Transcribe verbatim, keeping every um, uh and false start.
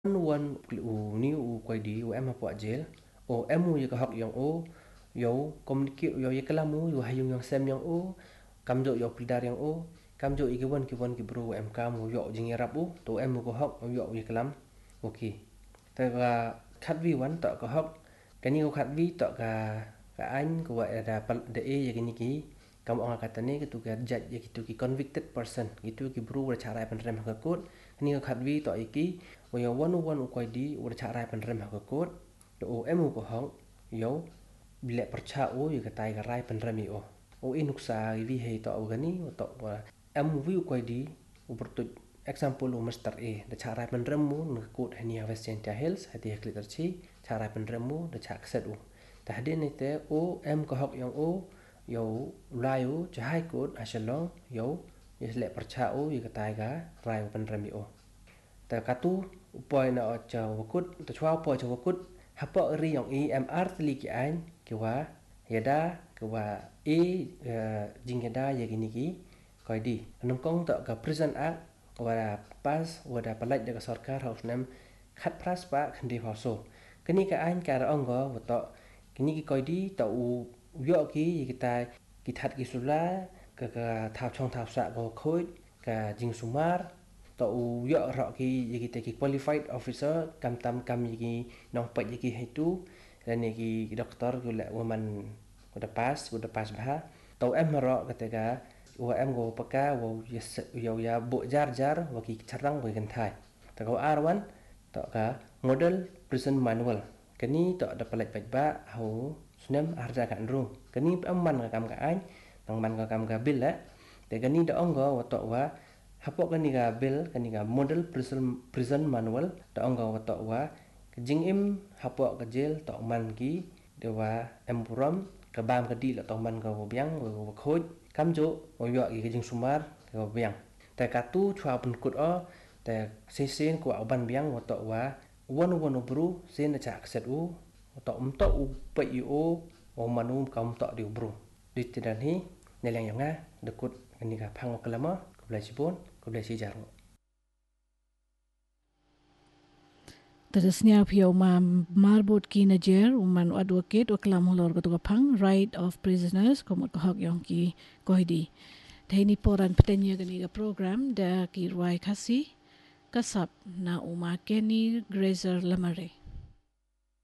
wan u ni u quay đi u em học quả dễ o em u cái học yang o yo communicate yo ye kelamu yo hayung yang sem yang o kam jo yo pildar yang o kam jo iki wan ki wan ki bro em kam yo jing rap u to em ko học yo ye kelam ok ta ga khát vi wan ta ko học cái ni ko khát vi ta ka ka anh ko wa ada de e ye ni ki kam orang kata ni gitu ka judge ye gitu ki convicted person gitu ki bro ra cara pen rem ka kot ni ko khát vi ta iki yo wan wan u quay đi u cara pen rem ka kot o em ko học yo bila percha o ye ka tai ka rai pen rem o o inuksa vi he to o gani to wa em vi u quay đi u bertu example u master a da cara pen rem mu na kot hani western hills hati klitar chi cara pen rem mu da chak set u ta hadin ni te o em ko học yang o yo lai o chai kot ashalong yo ye le percha o ye ka tai ka rai pen rem o ta katu upoi na o cha wakut ta chwa upoi cha wakut hapa ri yang i mr tli ki an ki wa yada ki wa e jing yada ye gini ki koi di nong kong ta ka prison act wa pas wa da palai da sarkar haus nam khat pras pa khandi hoso kini ka an ka ong go wa to kini ki koi di ta u yo ki kita ki that ki sula ka ka thao chong thao sa go khoi ka jing sumar to u yo ro ki ye ki te ki qualified officer kam tam kam ye ki nong pa ye ki hetu dan ye ki doktor ku la woman udah pas udah pas bah to em ro ka te ka wa em go paka wo yo ya bo jar jar wa ki charang wa kan thai ta ko arwan to ka model prison manual kani to da palai pai ba ho sunem arja kan ru kani am man ka kam ka ai nang man ka kam ka bil la te kani da ong go wa to wa hapok kani ga bill kani ga model prison prison manual ta ong wa to wa jing im hapok ka jail to man ki de wa em puram ka bam ka di la to man ka wo byang wo khoj kam jo wo yo ki jing sumar ka wo byang ta ka tu chwa pun kut o ta se sen ko ban byang wo to wa won won bru sen cha set u to um to u pe o o manu kam to di bru di tidan hi ne lang yang nga de kut kani ga phang ko lama ko bla sibon ko bla si jaro Terusnya pio ma marbot ki najer uman advocate o kelam holor ko pang right of prisoners ko mo hak yong ki kohdi theni poran petenya gani ga program da ki ruai khasi kasap na uma keni grazer lamare